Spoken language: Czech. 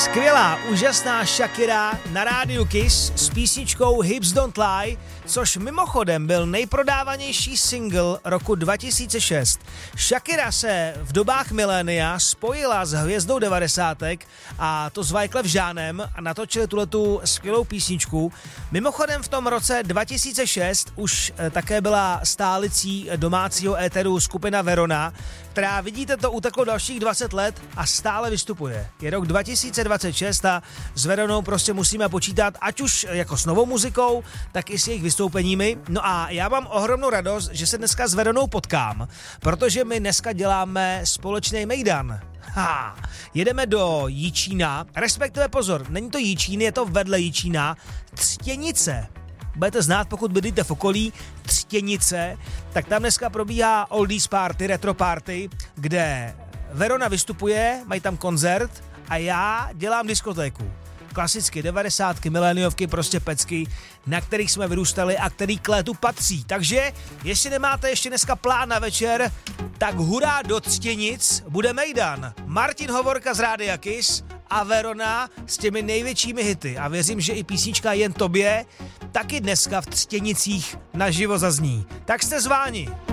Skvělá, úžasná Shakira na rádiu Kiss s písničkou Hips Don't Lie, což mimochodem byl nejprodávanější single roku 2006. Shakira se v dobách milénia spojila s hvězdou 90. a to s Wyclef Jeanem a natočili tuhletu skvělou písničku. Mimochodem v tom roce 2006 už také byla stálicí domácího éteru skupina Verona, která, vidíte, to uteklo dalších 20 let a stále vystupuje. Je rok 2026 a s Veronou prostě musíme počítat, ať už jako s novou muzikou, tak i s jejich vystoupeními. No a já mám ohromnou radost, že se dneska s Veronou potkám, protože my dneska děláme společný mejdan. Jedeme do Jičína, respektive pozor, není to Jičín, je to vedle Jičína, Třtěnice. Budete znát, pokud bydlíte v okolí Třtěnice, tak tam dneska probíhá oldies party, retro party, kde Verona vystupuje, mají tam koncert a já dělám diskotéku. Klasicky 90, miléniovky, prostě pecky, na kterých jsme vyrůstali a který k létu patří. Takže, jestli nemáte ještě dneska plán na večer, tak hurá do Třtěnic, bude mejdan. Martin Hovorka z Rádia Kiss a Verona s těmi největšími hity. A věřím, že i písnička Jen tobě taky dneska v Třtěnicích naživo zazní. Tak jste zváni.